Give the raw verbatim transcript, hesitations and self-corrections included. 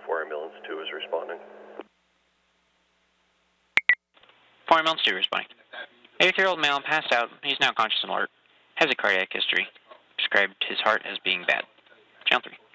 four ambulance two is responding. four ambulance two responding. eighty-three-year-old male passed out. He's now conscious and alert. Has a cardiac history. Described his heart as being bad. Channel three.